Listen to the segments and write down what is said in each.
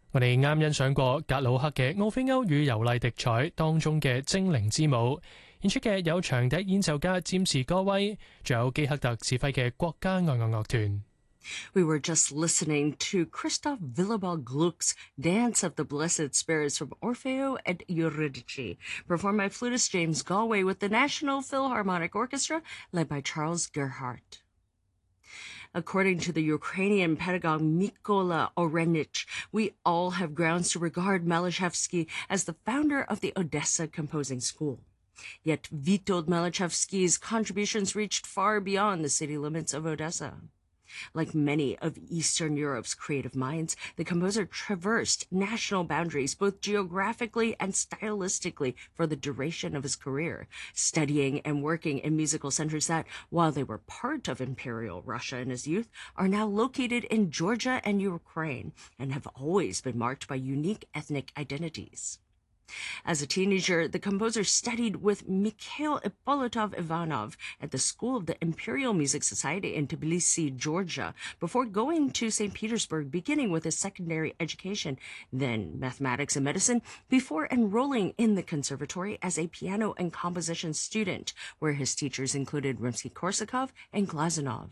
我哋啱欣賞過格魯克嘅奧菲歐與尤麗迪彩當中嘅精靈之舞，演出嘅有長笛演奏家詹士戈威，仲有基克特指揮嘅國家愛樂樂團。 We were just listening to Christoph Willibald Gluck's Dance of the Blessed Spirits from Orfeo and Eurydice, performed by flutist James Galway with the National Philharmonic Orchestra led by Charles Gerhardt. According to the Ukrainian pedagogue Mykola Orenich, we all have grounds to regard Malachevsky as the founder of the Odessa Composing School. Yet Witold Malachevsky's contributions reached far beyond the city limits of Odessa. Like many of Eastern Europe's creative minds, the composer traversed national boundaries both geographically and stylistically for the duration of his career, studying and working in musical centers that, while they were part of Imperial Russia in his youth, are now located in Georgia and Ukraine and have always been marked by unique ethnic identities. As a teenager, the composer studied with Mikhail Ippolitov Ivanov at the School of the Imperial Music Society in Tbilisi, Georgia, before going to St. Petersburg, beginning with his secondary education, then mathematics and medicine, before enrolling in the conservatory as a piano and composition student, where his teachers included Rimsky-Korsakov and Glazunov.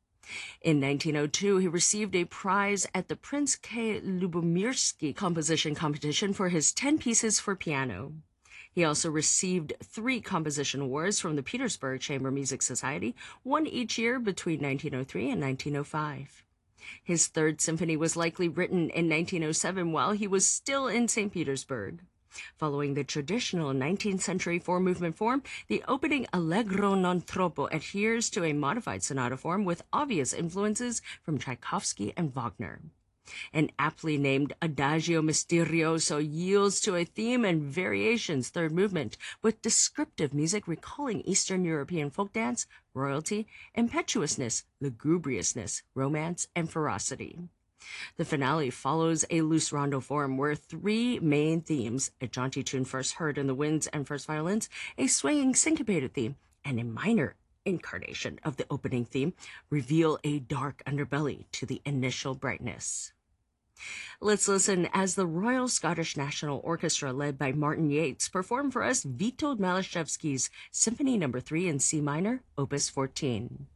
In 1902, he received a prize at the Prince K. Lubomirsky Composition Competition for his 10 pieces for piano. He also received 3 composition awards from the Petersburg Chamber Music Society, one each year between 1903 and 1905. His Third Symphony was likely written in 1907 while he was still in St. Petersburg. Following the traditional 19th century four-movement form, the opening Allegro non troppo adheres to a modified sonata form with obvious influences from Tchaikovsky and Wagner. An aptly named Adagio Misterioso yields to a theme and variations third movement, with descriptive music recalling Eastern European folk dance, royalty, impetuousness, lugubriousness, romance, and ferocity. The finale follows a loose rondo form where 3 main themes, a jaunty tune first heard in the winds and first violins, a swaying syncopated theme, and a minor incarnation of the opening theme, reveal a dark underbelly to the initial brightness. Let's listen as the Royal Scottish National Orchestra, led by Martin Yates, perform for us Witold Malachevsky's Symphony No. 3 in C minor, Opus 14.